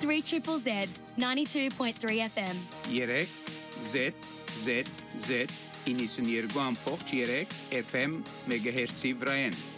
3 Triple Z, 92.3 FM. Երեք Z, Ինիսն երկու ամբողջ երեք FM մեգահերցի վրայեն։